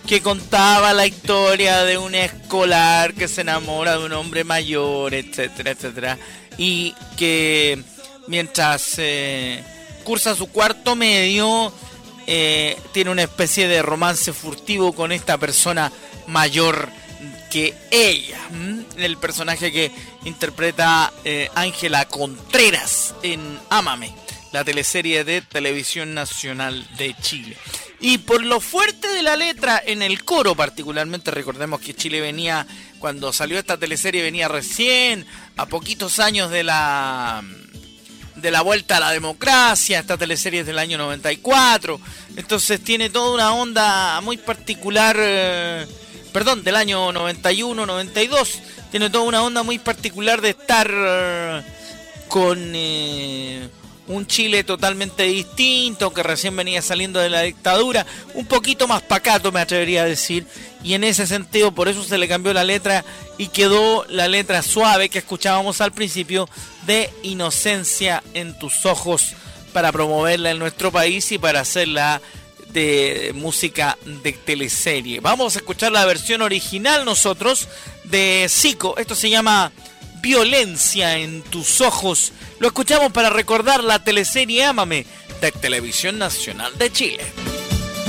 que contaba la historia de un escolar que se enamora de un hombre mayor, etcétera, etcétera, y que mientras cursa su cuarto medio tiene una especie de romance furtivo con esta persona mayor que ella. El personaje que interpreta Ángela Contreras en Ámame, la teleserie de Televisión Nacional de Chile. Y por lo fuerte de la letra en el coro particularmente, recordemos que Chile venía, cuando salió esta teleserie, venía recién a poquitos años de la vuelta a la democracia. Esta teleserie es del año 94, entonces tiene toda una onda muy particular, del año 91, 92, tiene toda una onda muy particular de estar con un Chile totalmente distinto, que recién venía saliendo de la dictadura, un poquito más pacato, me atrevería a decir, y en ese sentido por eso se le cambió la letra y quedó la letra suave que escuchábamos al principio de Inocencia en tus ojos, para promoverla en nuestro país y para hacerla de música de teleserie. Vamos a escuchar la versión original nosotros de Zico. Esto se llama Violencia en tus ojos. Lo escuchamos para recordar la teleserie Ámame de Televisión Nacional de Chile.